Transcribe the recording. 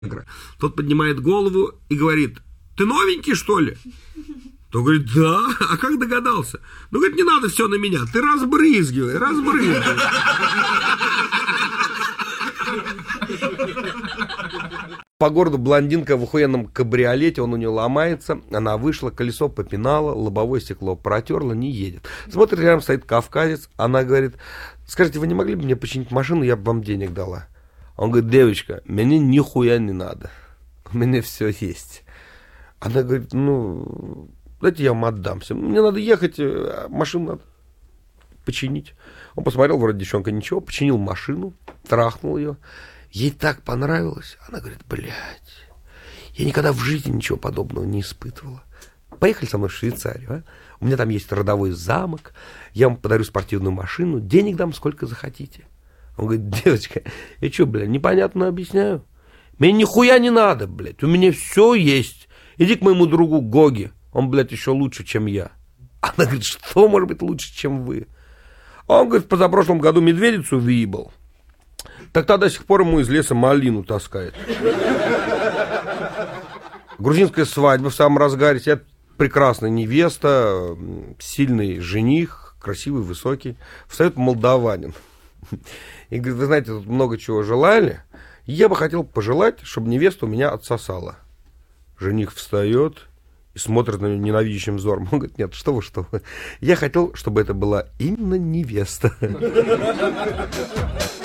Тот поднимает голову и говорит: ты новенький, что ли? Тот говорит: да. А как догадался? Ну, говорит, не надо все на меня. Ты разбрызгивай. По городу блондинка в охуенном кабриолете, он у нее ломается, она вышла, колесо попинала, лобовое стекло протерла, не едет. Смотрит, рядом стоит кавказец, она говорит: скажите, вы не могли бы мне починить машину, я бы вам денег дала? Он говорит: девочка, мне нихуя не надо, у меня все есть. Она говорит: ну, дайте я вам отдамся, мне надо ехать, машину надо починить. Он посмотрел, вроде девчонка ничего, починил машину, трахнул ее. Ей так понравилось. Она говорит: блядь, я никогда в жизни ничего подобного не испытывала. Поехали со мной в Швейцарию, а? У меня там есть родовой замок, я вам подарю спортивную машину, денег дам сколько захотите. Он говорит: девочка, я что, блядь, непонятно объясняю? Мне нихуя не надо, блядь, у меня все есть. Иди к моему другу Гоге, он, блядь, еще лучше, чем я. Она говорит: что может быть лучше, чем вы? Он говорит: в позапрошлом году медведицу выебал. Так-то до сих пор ему из леса малину таскает. Грузинская свадьба в самом разгаре. Сидят прекрасная невеста, сильный жених, красивый, высокий. Встает молдаванин. И говорит: вы знаете, тут много чего желали. Я бы хотел пожелать, чтобы невеста у меня отсосала. Жених встает и смотрит на нее ненавидящим взором. Он говорит: нет, что вы. Я хотел, чтобы это была именно невеста.